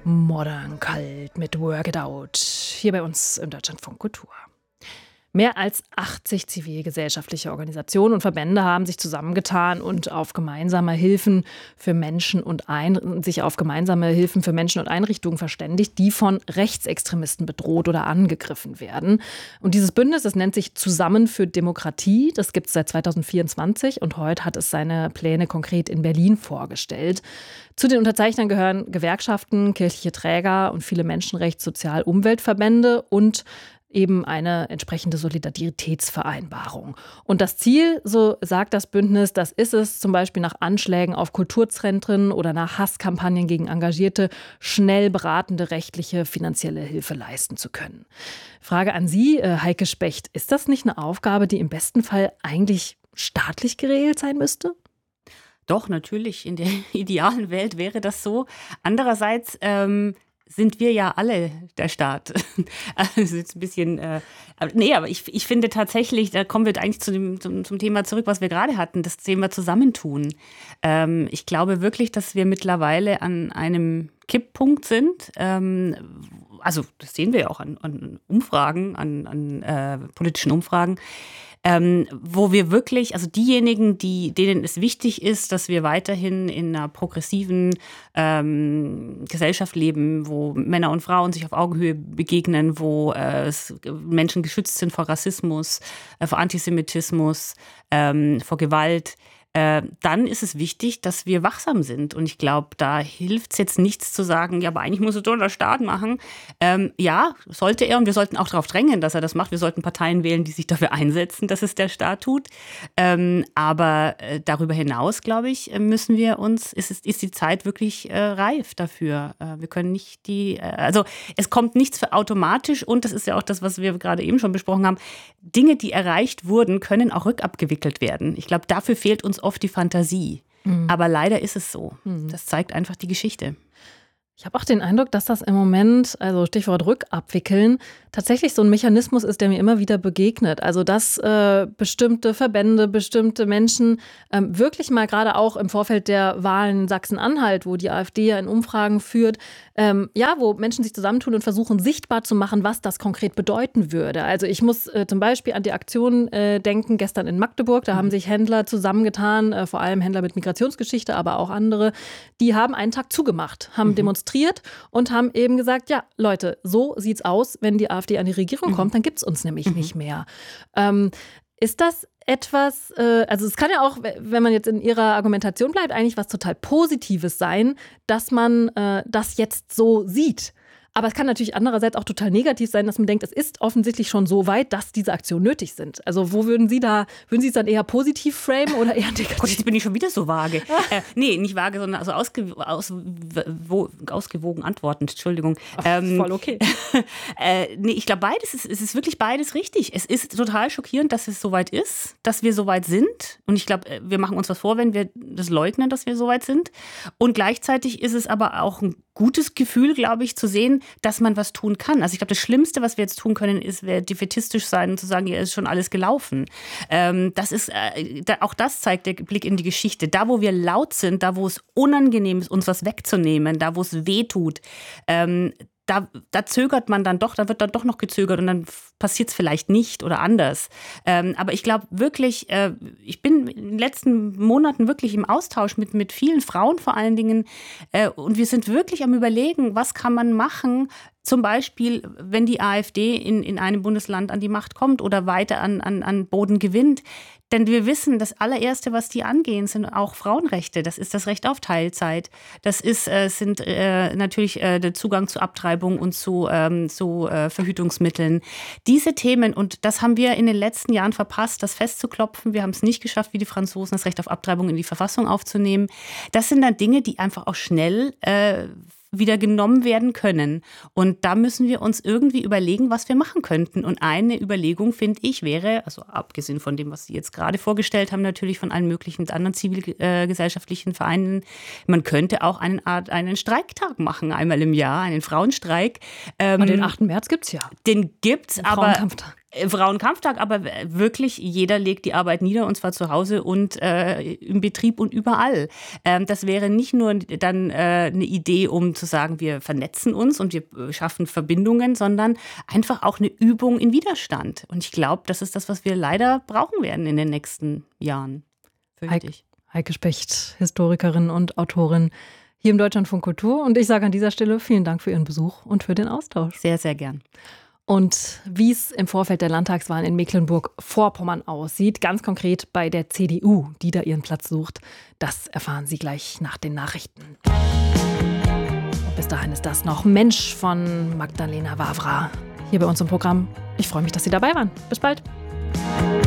Modern kalt mit Work It Out. Hier bei uns im Deutschlandfunk Kultur. Mehr als 80 zivilgesellschaftliche Organisationen und Verbände haben sich zusammengetan und sich auf gemeinsame Hilfen für Menschen und Einrichtungen verständigt, die von Rechtsextremisten bedroht oder angegriffen werden. Und dieses Bündnis, das nennt sich Zusammen für Demokratie. Das gibt es seit 2024 und heute hat es seine Pläne konkret in Berlin vorgestellt. Zu den Unterzeichnern gehören Gewerkschaften, kirchliche Träger und viele Menschenrechts-, Sozial-, Umweltverbände und eben eine entsprechende Solidaritätsvereinbarung. Und das Ziel, so sagt das Bündnis, das ist es, zum Beispiel nach Anschlägen auf Kulturzentren oder nach Hasskampagnen gegen Engagierte schnell beratende rechtliche, finanzielle Hilfe leisten zu können. Frage an Sie, Heike Specht, ist das nicht eine Aufgabe, die im besten Fall eigentlich staatlich geregelt sein müsste? Doch, natürlich. In der idealen Welt wäre das so. Andererseits sind wir ja alle der Staat. Also jetzt ein bisschen, aber ich finde tatsächlich, da kommen wir eigentlich zum Thema zurück, was wir gerade hatten, das Thema Zusammentun. Ich glaube wirklich, dass wir mittlerweile an einem Kipppunkt sind. Also das sehen wir ja auch an Umfragen, an politischen Umfragen. Wo wir wirklich, also diejenigen, denen es wichtig ist, dass wir weiterhin in einer progressiven Gesellschaft leben, wo Männer und Frauen sich auf Augenhöhe begegnen, wo Menschen geschützt sind vor Rassismus, vor Antisemitismus, vor Gewalt, dann ist es wichtig, dass wir wachsam sind. Und ich glaube, da hilft es jetzt nichts zu sagen, ja, aber eigentlich muss es doch der Staat machen. Ja, sollte er, und wir sollten auch darauf drängen, dass er das macht. Wir sollten Parteien wählen, die sich dafür einsetzen, dass es der Staat tut. Aber darüber hinaus, glaube ich, ist die Zeit wirklich reif dafür. Wir können nicht also es kommt nichts für automatisch, und das ist ja auch das, was wir gerade eben schon besprochen haben. Dinge, die erreicht wurden, können auch rückabgewickelt werden. Ich glaube, dafür fehlt uns oft die Fantasie. Aber leider ist es so. Das zeigt einfach die Geschichte. Ich habe auch den Eindruck, dass das im Moment, also Stichwort Rückabwickeln, tatsächlich so ein Mechanismus ist, der mir immer wieder begegnet. Also dass bestimmte Verbände, bestimmte Menschen wirklich mal gerade auch im Vorfeld der Wahlen in Sachsen-Anhalt, wo die AfD ja in Umfragen führt, wo Menschen sich zusammentun und versuchen sichtbar zu machen, was das konkret bedeuten würde. Also ich muss zum Beispiel an die Aktion denken, gestern in Magdeburg, da haben sich Händler zusammengetan, vor allem Händler mit Migrationsgeschichte, aber auch andere, die haben einen Tag zugemacht, haben demonstriert und haben eben gesagt, ja Leute, so sieht's aus, wenn die AfD an die Regierung kommt, dann gibt's uns nämlich nicht mehr. Ist das etwas, also es kann ja auch, wenn man jetzt in Ihrer Argumentation bleibt, eigentlich was total Positives sein, dass man das jetzt so sieht. Aber es kann natürlich andererseits auch total negativ sein, dass man denkt, es ist offensichtlich schon so weit, dass diese Aktionen nötig sind. Also wo würden Sie es dann eher positiv framen oder eher negativ? Gott, jetzt bin ich schon wieder so vage. Nee, nicht vage, sondern also ausgewogen antwortend, Entschuldigung. Voll okay. Nee, ich glaube es ist wirklich beides richtig. Es ist total schockierend, dass es so weit ist, dass wir so weit sind. Und ich glaube, wir machen uns was vor, wenn wir das leugnen, dass wir so weit sind. Und gleichzeitig ist es aber auch ein gutes Gefühl, glaube ich, zu sehen, dass man was tun kann. Also ich glaube, das Schlimmste, was wir jetzt tun können, wäre defätistisch sein und zu sagen, ja, ist schon alles gelaufen. Auch das zeigt der Blick in die Geschichte. Da, wo wir laut sind, da, wo es unangenehm ist, uns was wegzunehmen, da, wo es weh tut, da zögert man dann doch, da wird dann doch noch gezögert und dann passiert es vielleicht nicht oder anders. Aber ich glaube wirklich, ich bin in den letzten Monaten wirklich im Austausch mit vielen Frauen vor allen Dingen und wir sind wirklich am Überlegen, was kann man machen, zum Beispiel, wenn die AfD in einem Bundesland an die Macht kommt oder weiter an Boden gewinnt. Denn wir wissen, das allererste, was die angehen, sind auch Frauenrechte. Das ist das Recht auf Teilzeit. Das sind natürlich der Zugang zu Abtreibung und zu Verhütungsmitteln. Diese Themen, und das haben wir in den letzten Jahren verpasst, das festzuklopfen. Wir haben es nicht geschafft, wie die Franzosen, das Recht auf Abtreibung in die Verfassung aufzunehmen. Das sind dann Dinge, die einfach auch schnell wieder genommen werden können. Und da müssen wir uns irgendwie überlegen, was wir machen könnten. Und eine Überlegung, finde ich, wäre, also abgesehen von dem, was Sie jetzt gerade vorgestellt haben, natürlich von allen möglichen anderen zivilgesellschaftlichen Vereinen, man könnte auch einen Streiktag machen, einmal im Jahr, einen Frauenstreik. Und den 8. März gibt's ja. Den gibt's, aber Frauenkampftag, aber wirklich jeder legt die Arbeit nieder und zwar zu Hause und im Betrieb und überall. Das wäre nicht nur dann eine Idee, um zu sagen, wir vernetzen uns und wir schaffen Verbindungen, sondern einfach auch eine Übung in Widerstand. Und ich glaube, das ist das, was wir leider brauchen werden in den nächsten Jahren. Fürchte ich. Heike Specht, Historikerin und Autorin hier im Deutschlandfunk Kultur. Und ich sage an dieser Stelle vielen Dank für Ihren Besuch und für den Austausch. Sehr, sehr gern. Und wie es im Vorfeld der Landtagswahlen in Mecklenburg-Vorpommern aussieht, ganz konkret bei der CDU, die da ihren Platz sucht, das erfahren Sie gleich nach den Nachrichten. Und bis dahin ist das noch Mensch von Magdalena Wawra hier bei uns im Programm. Ich freue mich, dass Sie dabei waren. Bis bald.